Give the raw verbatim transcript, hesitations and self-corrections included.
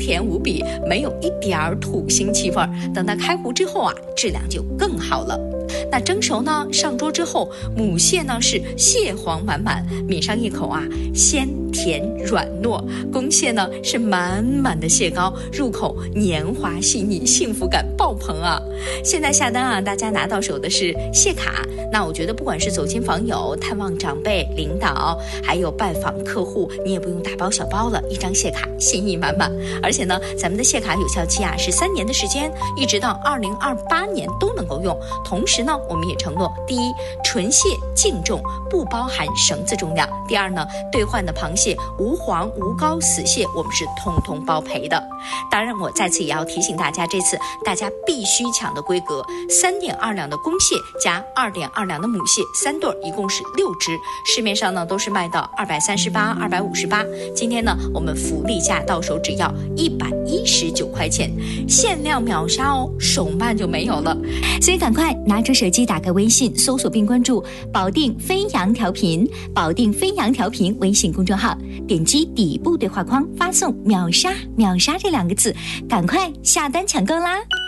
甜无比，没有一点儿土腥气味。等它开糊之后啊，质量就更好了。那蒸熟呢，上桌之后，母蟹呢是蟹黄满满，抿上一口啊，鲜甜软糯；公蟹呢是满满的蟹膏，入口黏滑细腻，幸福感爆棚啊！现在下单啊，大家拿到手的是蟹卡。那我觉得不管是走亲访友、探望长辈、领导，还有拜访客户，你也不用大包小包了，一张蟹卡心意满满。而且呢，咱们的蟹卡有效期啊是三年的时间，一直到二零二八年都能够用。同时呢，我们也承诺：第一，纯蟹净重，不包含绳子重量；第二呢，兑换的螃蟹无黄无膏死蟹，我们是通通包赔的。当然，我再次也要提醒大家，这次大家必须抢的规格：三点二两的公蟹加二点二两的母蟹，三对一共是六只。市面上呢都是卖到二百三十八、二百五十八，今天呢我们福利价到手只要一百一十九块钱，限量秒杀哦，手慢就没有了。 所以赶快拿出手机，打开微信，搜索并关注保定飞扬调频，保定飞扬调频微信公众号，点击底部对话框发送秒杀秒杀这两个字，赶快下单抢购啦。